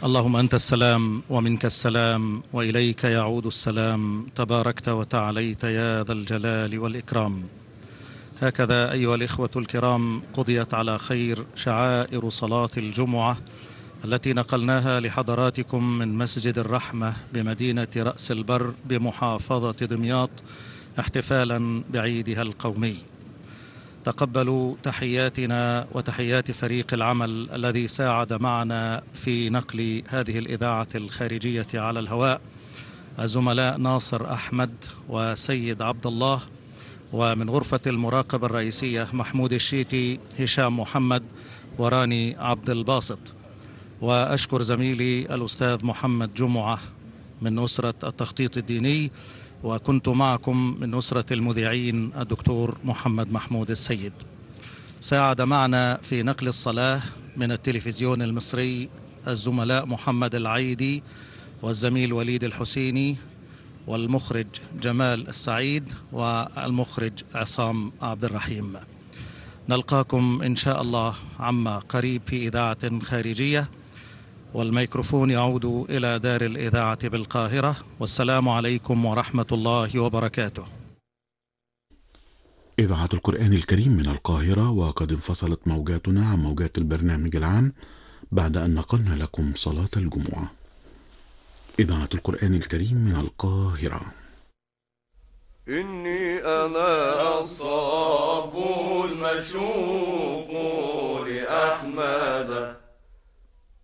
اللهم أنت السلام ومنك السلام وإليك يعود السلام، تباركت وتعاليت يا ذا الجلال والإكرام. هكذا أيها الإخوة الكرام قضيت على خير شعائر صلاة الجمعة التي نقلناها لحضراتكم من مسجد الرحمة بمدينة رأس البر بمحافظة دمياط احتفالا بعيدها القومي. تقبلوا تحياتنا وتحيات فريق العمل الذي ساعد معنا في نقل هذه الإذاعة الخارجية على الهواء، الزملاء ناصر أحمد وسيد عبد الله، ومن غرفة المراقبة الرئيسية محمود الشيتي، هشام محمد، وراني عبد الباسط. وأشكر زميلي الأستاذ محمد جمعة من أسرة التخطيط الديني، وكنت معكم من أسرة المذيعين الدكتور محمد محمود السيد. ساعد معنا في نقل الصلاة من التلفزيون المصري الزملاء محمد العيدي والزميل وليد الحسيني والمخرج جمال السعيد والمخرج عصام عبد الرحيم. نلقاكم إن شاء الله عما قريب في إذاعة خارجية، والميكروفون يعود إلى دار الإذاعة بالقاهرة، والسلام عليكم ورحمة الله وبركاته. إذاعة القرآن الكريم من القاهرة، وقد انفصلت موجاتنا عن موجات البرنامج العام بعد أن نقلنا لكم صلاة الجمعة. إذاعة القرآن الكريم من القاهرة. إني أنا الصاب المشوق لأحمد